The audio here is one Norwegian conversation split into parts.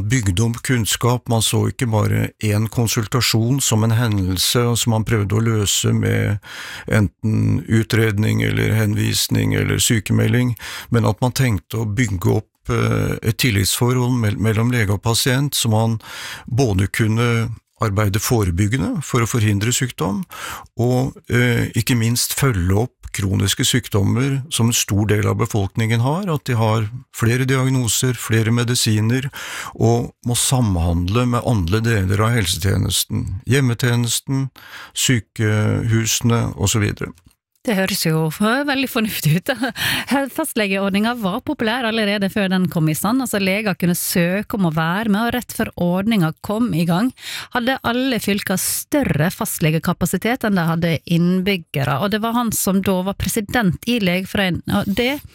bygde om kunnskap, man så ikke bare en konsultasjon som en hendelse, som man prøvde å løse med enten utredning eller henvisning eller sykemelding, men at man tenkte å bygge opp et tillitsforhold mellom lege og pasient, så man både kunne arbeide forebyggende for å forhindre sykdom, og ikke minst følge opp kroniske sykdommer som en stor del av befolkningen har, at de har flere diagnoser, flere medisiner, og må samhandle med andre deler av helsetjenesten, hjemmetjenesten, sykehusene og så videre. Det høres jo veldig fornuftig ut. Fastlegeordningen var populær allerede før den kom i stand. Altså leger kunne søke om å være med, og rett før ordningen kom i gang, hadde alle fylker større fastlegekapasitet enn de hadde innbyggere. Og det var han som da var president i Legeforeningen,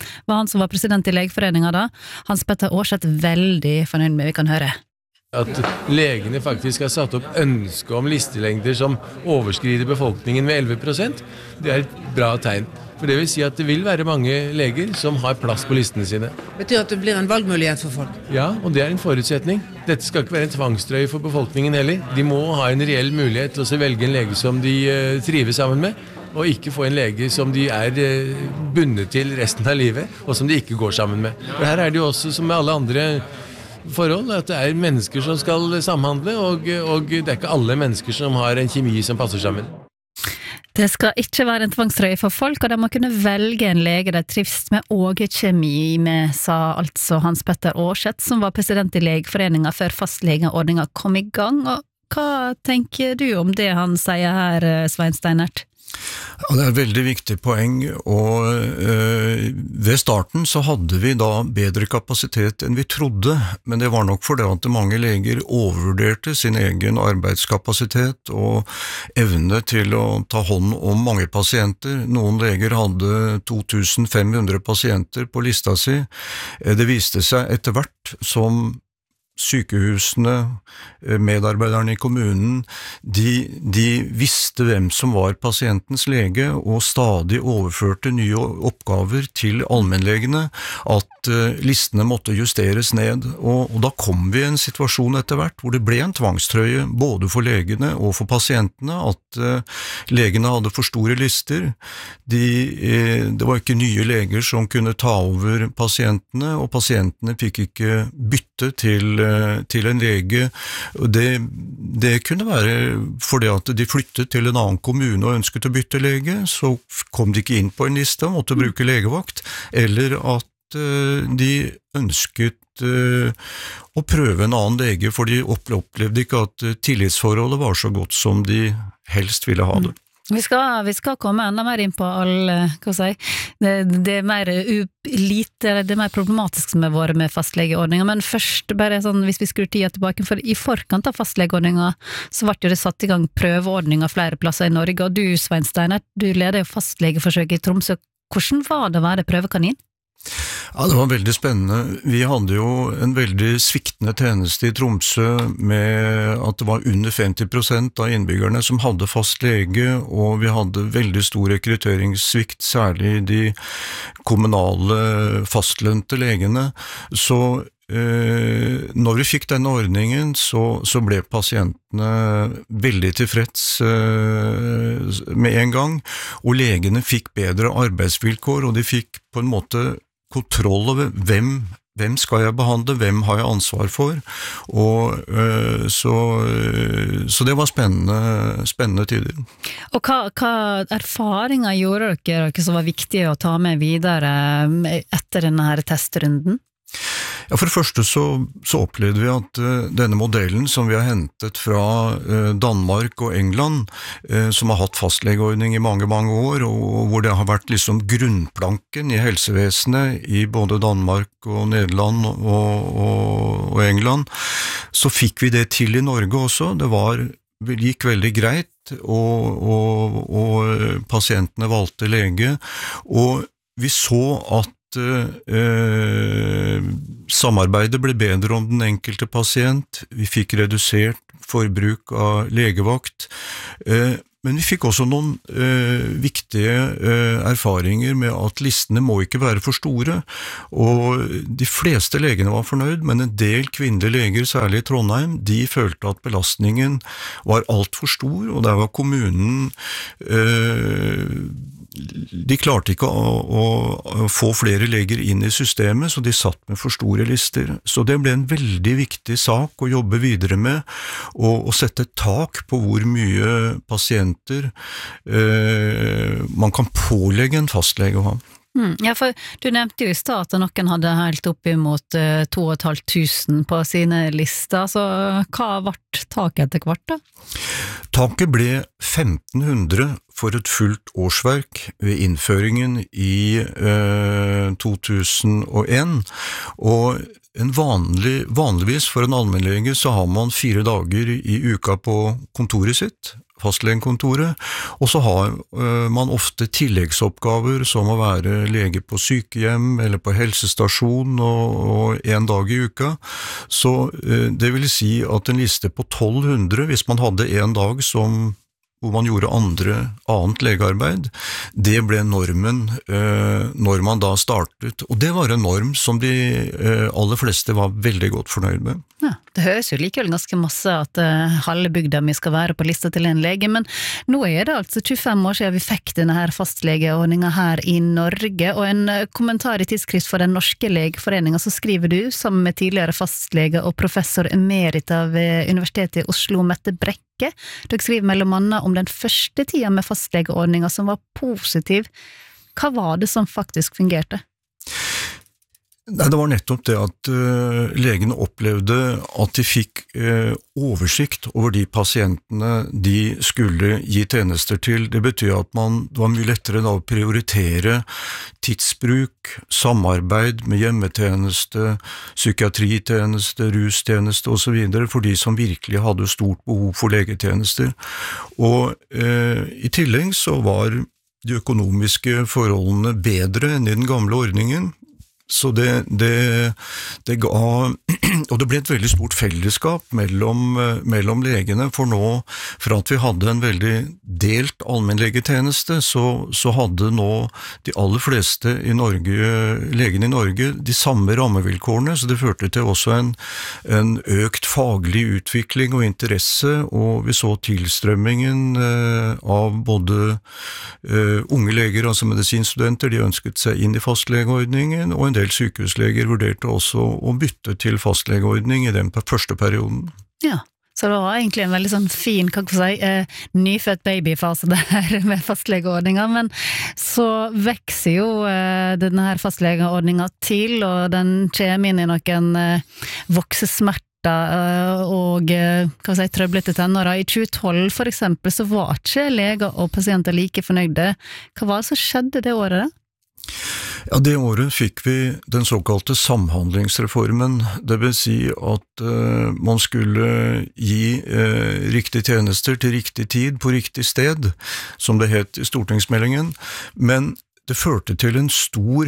da. Hans Petter Aarseth veldig fornøyd med, vi kan høre. At legene faktisk har satt opp ønske om listelengder som overskrider befolkningen med 11%, det er et bra tegn. For det vil si at det vil være mange leger som har plass på listene sine. Betyr at det blir en valgmulighet for folk? Ja, og det er en forutsetning. Dette skal ikke være en tvangstrøye for befolkningen heller. De må ha en reell mulighet til å velge en lege som de trives sammen med, og ikke få en lege som de er bundet til resten av livet, og som de ikke går sammen med. For her er det jo også, som med alle andre forhold, at det er mennesker som skal samhandle, og det er ikke alle mennesker som har en kjemi som passer sammen. Det skal ikke være en tvangstrøye for folk, og de må kunne velge en lege de trives med og kjemi med, sa altså Hans Petter Aarseth, som var president i Legeforeningen før fastlegeordningen kom i gang. Og hva tenker du om det han sier her, Svein Steinert? Ja, det er et veldig viktig poeng, og ved starten så hadde vi da bedre kapasitet enn vi trodde, men det var nok fordi at mange leger overvurderte sin egen arbeidskapasitet og evne til å ta hånd om mange pasienter. Noen leger hadde 2500 pasienter på lista si. Det viste seg etter hvert som sykehusene, medarbeiderne i kommunen, de visste hvem som var pasientens lege, og stadig overførte nye oppgaver til allmennlegene, at listene måtte justeres ned, og da kom vi i en situasjon etter hvert, hvor det ble en tvangstrøye, både for legene og for pasientene, at legene hadde for store lister. Det var ikke nye leger som kunne ta over pasientene, og pasientene fikk ikke bytte til en lege. Det kunne være fordi at de flyttet til en annen kommune og ønsket å bytte lege, så kom de ikke inn på en liste og måtte bruke legevakt, eller at de ønsket å prøve en annen lege, for de opplevde ikke at tillitsforholdet var så godt som de helst ville ha det. Vi skal komme enda mer inn på det mer problematiske med våre med fastlegeordninger, men først bare sånn, hvis vi skrur tida tilbake, for i forkant av fastlegeordninger så ble det satt i gang prøveordninger flere plasser i Norge, og du, Svein Steinert, du leder jo fastlegeforsøket i Tromsø. Hvordan var det å være prøvekanin? Ja, det var veldig spennende. Vi hadde jo en veldig sviktende tjeneste i Tromsø med at det var under 50% av innbyggerne som hadde fast lege, og vi hadde veldig stor rekrutteringssvikt, særlig de kommunale fastlønte legene. Så når vi fikk denne ordningen, så ble pasientene veldig tilfreds med en gang, og legene fikk bedre arbeidsvilkår, og de fikk på en måte kontroll over hvem skal jeg behandle, hvem har jeg ansvar for, og så det var spennende tider. Og hva erfaringer gjorde dere som var viktige å ta med videre etter denne her testrunden? Ja, for det første så opplevde vi at denne modellen som vi har hentet fra Danmark og England, som har hatt fastlegeordning i mange, mange år, og hvor det har vært liksom grunnplanken i helsevesenet i både Danmark og Nederland og England, så fikk vi det til i Norge også. Det gikk veldig greit, og pasientene valgte lege, og vi så at samarbeidet ble bedre om den enkelte pasient, vi fikk redusert forbruk av legevakt, men vi fikk også noen viktige erfaringer med at listene må ikke være for store, og de fleste legene var fornøyd, men en del kvinnelige leger, særlig i Trondheim, de følte at belastningen var alt for stor, og der var kommunen de klarte ikke å få flere leger inn i systemet, så de satt med for store lister. Så det ble en veldig viktig sak å jobbe videre med, og sette et tak på hvor mye pasienter man kan pålegge en fastlege å ha. Ja, for du nevnte jo i stad at noen hadde helt opp imot 2500 på sine lister, så hva ble taket etter hvert da? Taket ble 1500 for et fullt årsverk ved innføringen i 2001, og vanligvis for en allmennlege så har man 4 dager i uka på kontoret sitt, fastlegekontoret, og så har man ofte tilleggsoppgaver som å være lege på sykehjem eller på helsestasjon og 1 dag i uka. Så det vil si at en liste på 1200, hvis man hadde 1 dag hvor man gjorde annet legearbeid, det ble normen når man da startet, og det var en norm som de aller fleste var veldig godt fornøyd med. Ja, det høres jo likevel ganske masse at halve bygda mi skal være på lista til en lege, men nå er det altså 25 år siden vi fikk denne her fastlegeordningen her i Norge, og en kommentar i tidsskrift for den norske legeforeningen, så skriver du, sammen med tidligere fastlege og professor emerita ved Universitetet i Oslo, Mette Brekke, dere skriver mellom annet om den første tida med fastlegeordningen som var positiv. Hva var det som faktisk fungerte? Nei, det var nettopp det at legene opplevde at de fikk oversikt over de pasientene de skulle gi tjenester til. Det betyr at det var mye lettere da å prioritere tidsbruk, samarbeid med hjemmetjeneste, psykiatritjeneste, rustjeneste og så videre for de som virkelig hadde stort behov for legetjenester. Og i tillegg så var de økonomiske forholdene bedre enn i den gamle ordningen. Så det ga, og det ble et veldig stort fellesskap mellom legene, for nå, for at vi hadde en veldig delt allmennlegetjeneste, så hadde nå de aller fleste legene i Norge de samme rammevilkårene, så det førte til også en økt faglig utvikling og interesse, og vi så tilstrømmingen av både unge leger, altså medisinstudenter, de ønsket seg inn i fastlegeordningen, og en del sykehusleger vurderte også å bytte til fastlegeordning i den første perioden. Ja, så det var egentlig en veldig sånn fin, kan jeg si, nyfødt babyfase der med fastlegeordningen, men så vekser jo denne her fastlegeordningen til, og den kommer inn i noen voksesmerter og trøblete tenårer. I 2012 for eksempel så var ikke leger og pasienter like fornøyde. Hva var det som skjedde det året da? Ja, det året fikk vi den såkalte samhandlingsreformen, det vil si at man skulle gi riktige tjenester til riktig tid på riktig sted, som det het i stortingsmeldingen, men det førte til en stor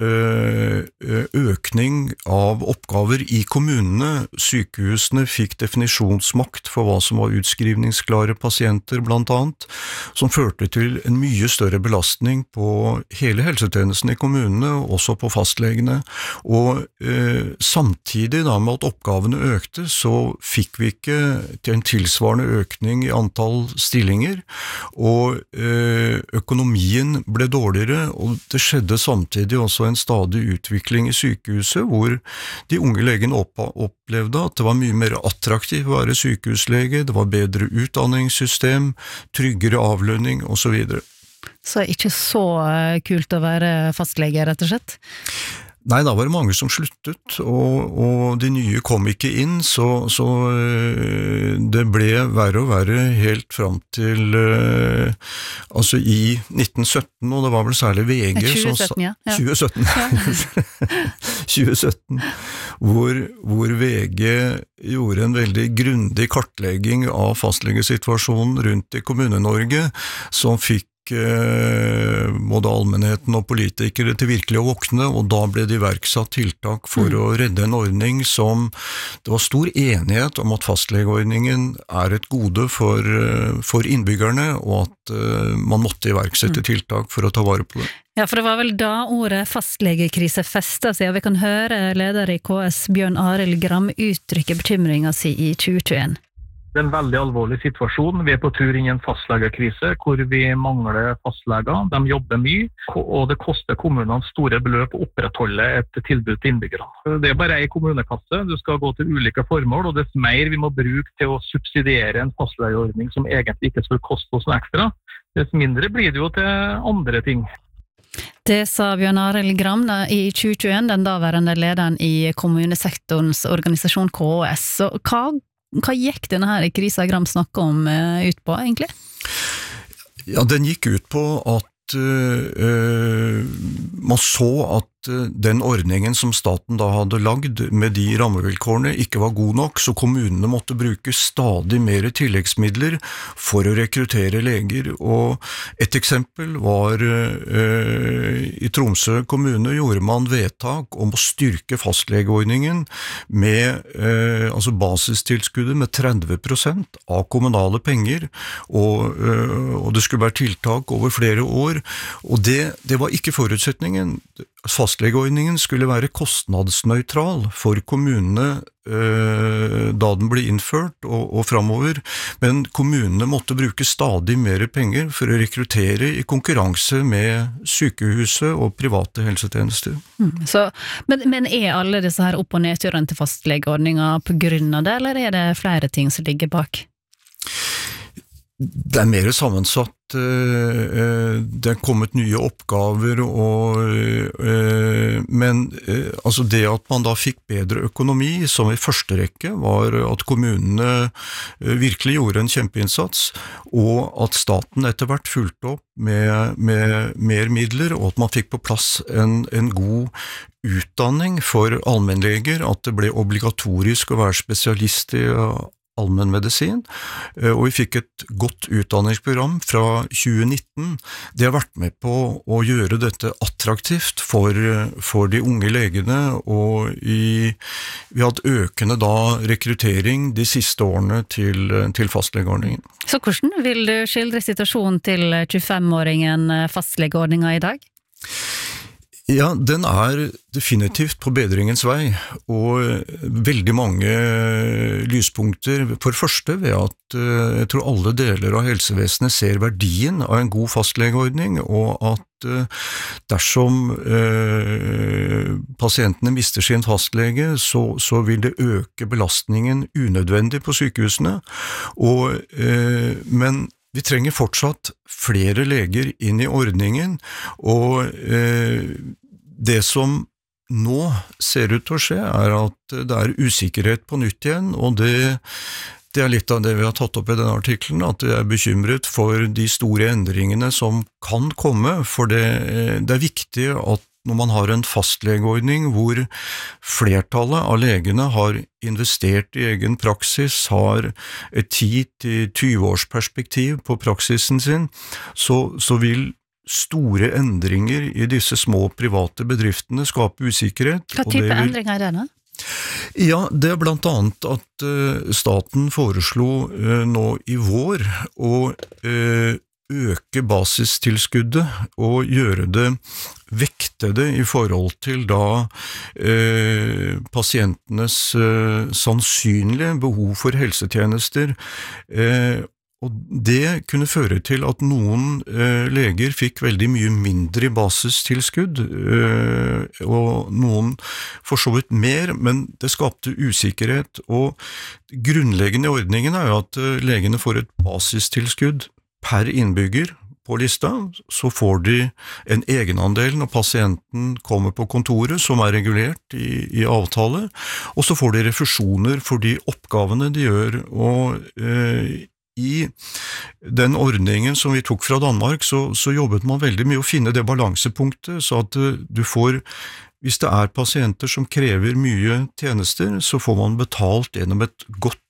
økning av oppgaver i kommunene. Sykehusene fikk definisjonsmakt for hva som var utskrivningsklare pasienter, blant annet, som førte til en mye større belastning på hele helsetjenesten i kommunene, også på fastlegene. Og samtidig da med at oppgavene økte, så fikk vi ikke til en tilsvarende økning i antall stillinger, og økonomien ble dårligere, og det skjedde samtidig også en stadig utvikling i sykehuset, hvor de unge legene opplevde at det var mye mer attraktivt å være sykehuslege, det var bedre utdanningssystem, tryggere avlønning og så videre. Så ikke så kult å være fastlege, rett og slett? Nei, da var det mange som sluttet, og de nye kom ikke inn, så det ble verre og verre helt fram til altså i 1917, og det var vel særlig VG 2017, ja. 2017, hvor VG gjorde en veldig grundig kartlegging av fastlegesituasjonen rundt i Kommune-Norge, som fikk både allmennheten og politikere til virkelig å våkne, og da ble det iverksatt tiltak for å redde en ordning som det var stor enighet om at fastlegeordningen er et gode for innbyggerne, og at man måtte iverksette tiltak for å ta vare på det. Ja, for det var vel da ordet fastlegekrise festet seg, og vi kan høre leder i KS Bjørn Arild Gram uttrykke bekymringen sin i 2021. Det er en veldig alvorlig situasjon. Vi er på tur inn i en fastlegekrise, hvor vi mangler fastleger. De jobber mye, og det koster kommunene store beløp å opprettholde et tilbud til innbyggerne. Det er bare en kommunekasse, du skal gå til ulike formål, og dess mer vi må bruke til å subsidiere en fastlegeordning som egentlig ikke skal koste oss noe ekstra, dess mindre blir det jo til andre ting. Det sa Bjørn Arild Gram i 2021, den daværende lederen i kommunesektorens organisasjon KS. Så hva gikk denne her krisa Gram snakket om ut på, egentlig? Ja, den gikk ut på at man så at den ordningen som staten da hadde lagd med de rammevilkårene ikke var god nok, så kommunene måtte bruke stadig mer tilleggsmidler for å rekruttere leger. Og et eksempel var i Tromsø kommune gjorde man vedtak om å styrke fastlegeordningen med altså basistilskuddet med 30% av kommunale penger, og det skulle være tiltak over flere år, og det var ikke forutsetningen. Fastlegeordningen skulle være kostnadsnøytral for kommunene da den ble innført og fremover, men kommunene måtte bruke stadig mer penger for å rekruttere i konkurranse med sykehuset og private helsetjenester. Men er alle disse her opp- og nedturene til fastlegeordningen på grunn av det, eller er det flere ting som ligger bak? Det er mer sammensatt. Det er kommet nye oppgaver, men altså det at man da fikk bedre økonomi, som i første rekke var at kommunene virkelig gjorde en kjempeinnsats, og at staten etter hvert fulgte opp med mer midler, og at man fikk på plass en god utdanning for allmennleger, at det ble obligatorisk å være spesialist i allmennmedisin, og vi fikk et godt utdanningsprogram fra 2019. Det har vært med på å gjøre dette attraktivt for de unge legene, og vi har hatt økende rekruttering de siste årene til fastlegeordningen. Så hvordan vil du skildre situasjonen til 25-åringen fastlegeordningen i dag? Ja, den er definitivt på bedringens vei, og veldig mange lyspunkter. For det første ved at jeg tror alle deler av helsevesenet ser verdien av en god fastlegeordning, og at dersom pasientene mister sin fastlege, så vil det øke belastningen unødvendig på sykehusene, men vi trenger fortsatt flere leger inn i ordningen, og det som nå ser ut til å skje er at det er usikkerhet på nytt igjen, og det er litt av det vi har tatt opp i denne artikkelen, at jeg er bekymret for de store endringene som kan komme, for det er viktig at når man har en fastlegeordning hvor flertallet av legene har investert i egen praksis, har et 10-20 års perspektiv på praksisen sin, så vil store endringer i disse små private bedriftene skape usikkerhet. Hva type endringer er det da? Ja, det er blant annet at staten foreslo nå i vår å øke basistilskuddet og gjøre det vektede i forhold til pasientenes sannsynlige behov for helsetjenester, og det kunne føre til at noen leger fikk veldig mye mindre basistilskudd, og noen for så vidt mer, men det skapte usikkerhet, og grunnleggende i ordningen er jo at legene får et basistilskudd per innbygger på lista, så får de en egenandel når pasienten kommer på kontoret, som er regulert i avtale, og så får de refusjoner for de oppgavene de gjør, og i den ordningen som vi tok fra Danmark, så jobbet man veldig mye å finne det balansepunktet, så at du får, hvis det er pasienter som krever mye tjenester, så får man betalt gjennom et godt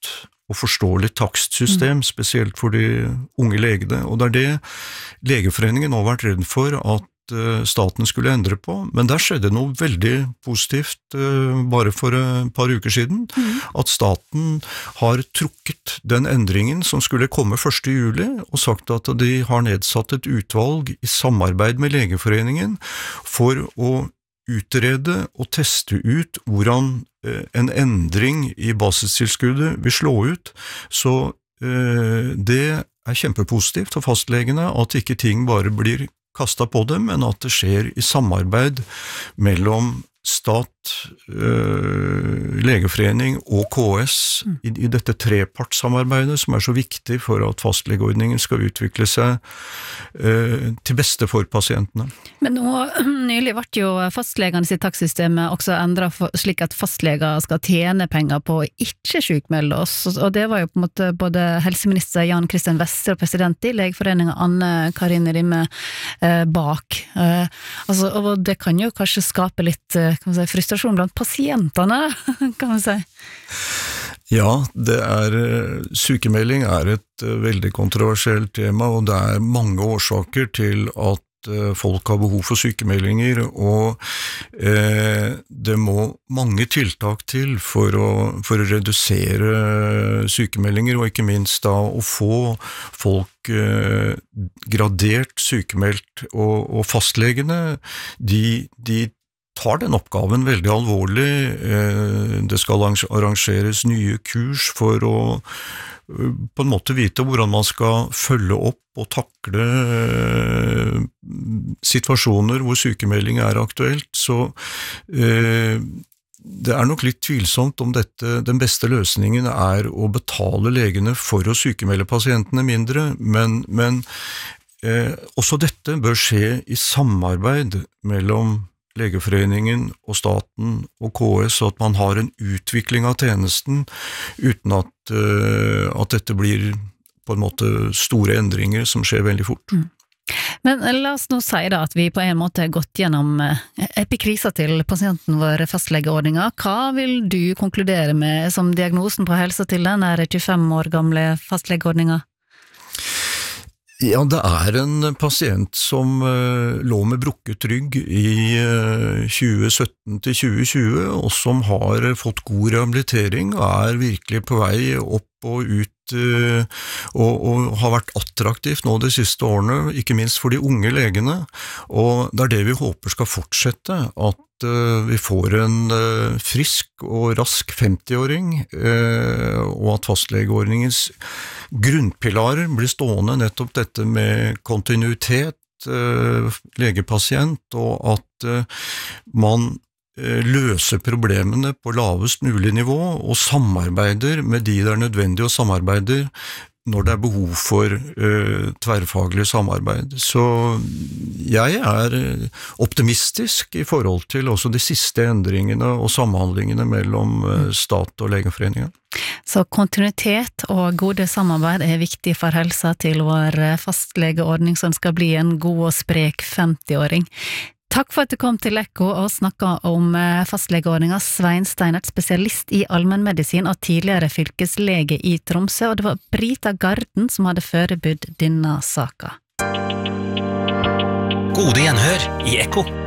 og forståelig takstsystem, spesielt for de unge legene, og det det Legeforeningen nå har vært redd for at staten skulle endre på, men der skjedde noe veldig positivt bare for et par uker siden, at staten har trukket den endringen som skulle komme 1. juli, og sagt at de har nedsatt et utvalg i samarbeid med Legeforeningen for å utrede og teste ut hvordan en endring i basistilskuddet vil slå ut, så det kjempepositivt for fastlegene at ikke ting bare blir kastet på dem, men at det skjer i samarbeid mellom stat, Legeforening og KS i dette trepartssamarbeidet som så viktig for at fastlegeordningen skal utvikle seg til beste for pasientene. Men nå nylig ble jo fastlegene sitt takssystemet også endret slik at fastleger skal tjene penger på å ikke sykmelde oss, og det var jo på en måte både helseminister Jan Christian Vestre og president i Legeforeningen Anne Karin Rimme bak. Og det kan jo kanskje skape litt kan man si, frustrasjon blant pasientene, kan man si. Ja, sykemelding et veldig kontroversielt tema, og det mange årsaker til at folk har behov for sykemeldinger, og det må mange tiltak til for å redusere sykemeldinger, og ikke minst da å få folk gradert sykemeldt, og fastlegene, de tar den oppgaven veldig alvorlig. Det skal arrangeres nye kurs for å på en måte vite hvordan man skal følge opp og takle situasjoner hvor sykemelding aktuelt, så det nok litt tvilsomt om den beste løsningen å betale legene for å sykemelde pasientene mindre, men også dette bør skje i samarbeid mellom Legeforeningen og staten og KS, så at man har en utvikling av tjenesten uten at dette blir på en måte store endringer som skjer veldig fort. Men la oss nå si da at vi på en måte har gått gjennom epikrisa til pasienten vår fastlegeordninga. Hva vil du konkludere med som diagnosen på helsa til den 25 år gamle fastlegeordninga? Ja, det en pasient som lå med brukket rygg i 2017 til 2020, og som har fått god rehabilitering og virkelig på vei opp og ut, og har vært attraktivt nå de siste årene, ikke minst for de unge legene, og det det vi håper skal fortsette, at vi får en frisk og rask 50-åring, og at fastlegeordningens grunnpilarer blir stående nettopp dette med kontinuitet, legepasient, og at man løser problemene på lavest mulig nivå, og samarbeider med de det nødvendig å samarbeide når det behov for tverrfaglig samarbeid. Så jeg optimistisk i forhold til også de siste endringene og samhandlingene mellom stat og Legeforeningen. Så kontinuitet og gode samarbeid viktig for helsa til vår fastlegeordning som skal bli en god og sprek 50-åring. Takk for at du kom til Ekko og snakket om fastlegeordninga. Svein Steinert, spesialist i allmennmedisin og tidligere fylkeslege i Tromsø, og det var Brita Garden som hadde forberedt denne saka. Gode gjenhør i Ekko.